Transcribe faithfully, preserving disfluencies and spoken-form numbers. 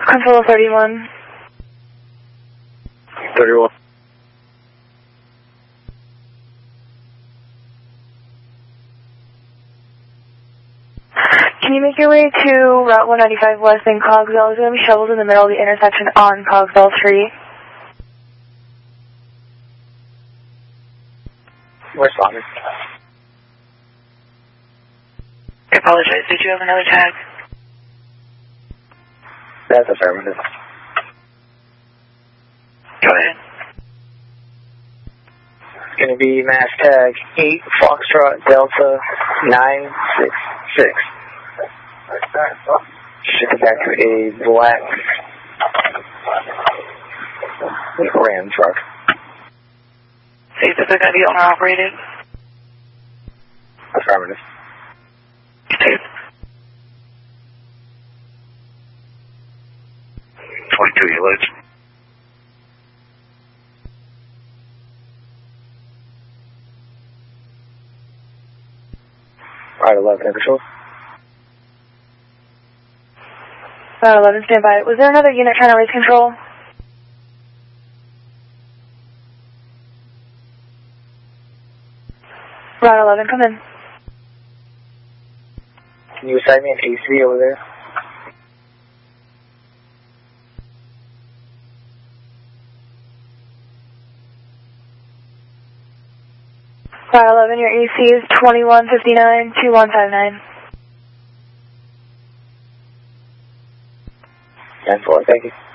Control thirty-one. thirty-one. Can you make your way to Route one ninety-five West in Cogswell? There's going to be shovels in the middle of the intersection on Cogswell Street. Responding. I apologize. Did you have another tag? That's affirmative. Go ahead. It's going to be mass tag eight Foxtrot Delta nine six six. Shipping back to a black Ram truck. Is this going to be owner operated? Affirmative. Safe. twenty-two, you ledge. Right, eleven, in control. Route eleven, stand by. Was there another unit trying to raise control? Route eleven, come in. Can you assign me an A C over there? Route eleven, your A C is twenty-one fifty-nine, two one five nine. ten four, thank you.